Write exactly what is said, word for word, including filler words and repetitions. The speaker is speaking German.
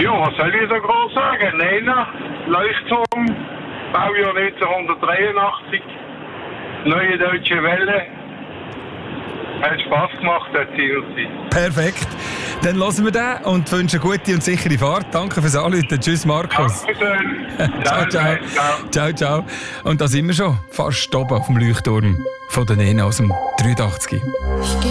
Ja, was soll ich da groß sagen? Nena, Leuchtturm, Baujahr neunzehnhundertdreiundachtzig, Neue Deutsche Welle. Hat Spass gemacht, der Zielzeit. Perfekt. Dann hören wir den und wünschen eine gute und sichere Fahrt. Danke fürs Anrufen. Tschüss, Markus. Dankeschön. ciao, ciao. Ciao, ciao. Und da sind wir schon fast oben auf dem Leuchtturm von der Nena aus dem dreiundachtzig.